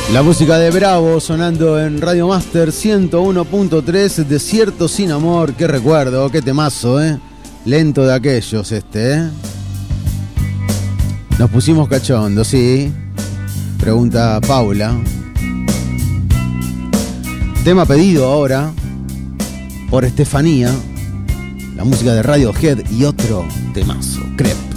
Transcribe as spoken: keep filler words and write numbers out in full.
La música de Bravo sonando en Radio Master ciento uno punto tres, Desierto sin amor, qué recuerdo, qué temazo, ¿eh? Lento de aquellos este, ¿eh? Nos pusimos cachondos, sí. Pregunta Paula. Tema pedido ahora por Estefanía. La música de Radiohead y otro temazo, Crepe.